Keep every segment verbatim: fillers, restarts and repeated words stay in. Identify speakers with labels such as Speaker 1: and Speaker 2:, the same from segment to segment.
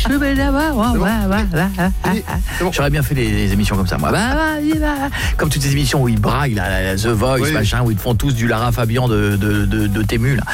Speaker 1: J'aurais bien fait des, des émissions comme ça, moi. Comme toutes ces émissions où ils braillent, là, The Voice, oui. machin, où ils font tous du Lara Fabian de, de, de, de Tému, là.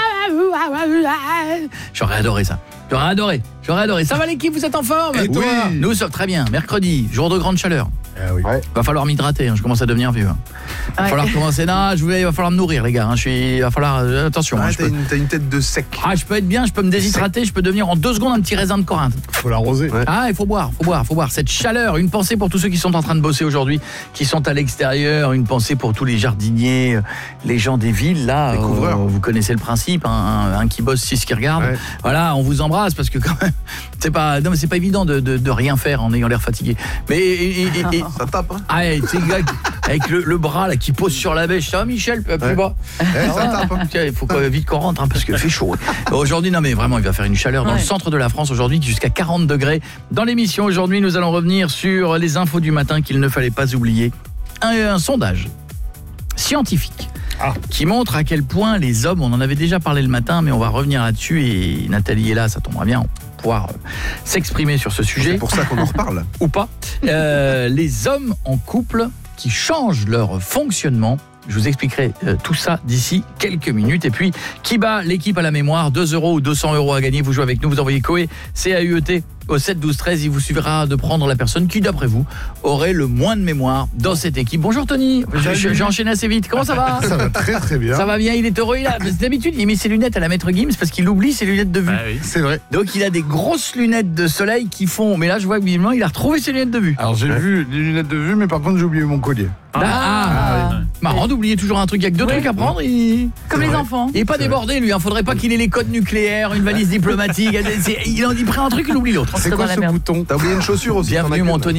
Speaker 1: J'aurais adoré ça. J'aurais adoré. J'aurais adoré. Ça va l'équipe, vous êtes en forme?
Speaker 2: Et toi?
Speaker 1: Oui. Nous sommes très bien. Mercredi, jour de grande chaleur.
Speaker 2: Ah oui.
Speaker 1: Ouais. Va falloir m'hydrater, hein. Je commence à devenir vieux. Hein. Va ouais. falloir commencer. Non, je voulais, il va falloir me nourrir, les gars. Hein. Je suis, il va falloir euh, attention.
Speaker 2: Ah,
Speaker 1: hein,
Speaker 2: t'as,
Speaker 1: peux...
Speaker 2: une, t'as une tête de sec.
Speaker 1: Ah, je peux être bien, je peux me déshydrater, je peux devenir en deux secondes un petit raisin de Corinthe.
Speaker 2: Faut l'arroser. Ouais.
Speaker 1: Ah, il faut boire, faut boire, faut boire. Cette chaleur. Une pensée pour tous ceux qui sont en train de bosser aujourd'hui, qui sont à l'extérieur. Une pensée pour tous les jardiniers, les gens des villes là.
Speaker 2: Les couvreurs.
Speaker 1: Euh, vous connaissez le principe, hein, un, un qui bosse, six qui regarde. Ouais. Voilà, on vous embrasse parce que quand même, c'est pas, non mais c'est pas évident de, de, de rien faire en ayant l'air fatigué. Mais et, et, et, et,
Speaker 2: ça tape. Hein.
Speaker 1: Ah, c'est le gars qui, avec le, le bras là qui pose sur la bêche. Ça va Michel, plus ouais. bas.
Speaker 2: Ouais, ça tape. Hein.
Speaker 1: Il faut qu'on, vite qu'on rentre hein, parce qu'il fait chaud. Aujourd'hui, non mais vraiment, il va faire une chaleur dans ouais. le centre de la France aujourd'hui jusqu'à quarante degrés. Dans l'émission aujourd'hui, nous allons revenir sur les infos du matin qu'il ne fallait pas oublier. Un, un sondage scientifique. Ah. Qui montre à quel point les hommes, on en avait déjà parlé le matin, mais on va revenir là-dessus et Nathalie est là, ça tombera bien, on va pouvoir euh, s'exprimer sur ce sujet.
Speaker 2: C'est pour ça qu'on en reparle.
Speaker 1: Ou pas. Euh, les hommes en couple qui changent leur fonctionnement. Je vous expliquerai euh, tout ça d'ici quelques minutes. Et puis, qui bat l'équipe à la mémoire, deux euros ou deux cents euros à gagner. Vous jouez avec nous, vous envoyez Coé, C A U E T, au sept douze treize. Il vous suffira de prendre la personne qui, d'après vous, aurait le moins de mémoire dans cette équipe. Bonjour Tony, j'ai enchaîné assez vite. Comment ça va?
Speaker 2: Ça va très très bien.
Speaker 1: Ça va bien, il est heureux. Il a, d'habitude, il met ses lunettes à la maître Gims parce qu'il oublie ses lunettes de vue.
Speaker 2: Ah oui, c'est vrai.
Speaker 1: Donc, il a des grosses lunettes de soleil qui font... Mais là, je vois que visiblement, il a retrouvé ses lunettes de vue.
Speaker 2: Alors, j'ai ouais. vu des lunettes de vue, mais par contre, j'ai oublié mon collier.
Speaker 1: Ah, ah, ah oui. Marrant d'oublier toujours un truc, il y a que deux oui. trucs à prendre. Il...
Speaker 3: Comme les enfants.
Speaker 1: Il n'est pas débordé, lui. Il ne faudrait pas qu'il ait les codes nucléaires, une valise diplomatique. Il, il prend un truc, il oublie l'autre.
Speaker 2: C'est quoi ce bouton? T'as oublié une chaussure aussi.
Speaker 1: Bienvenue, mon Tony.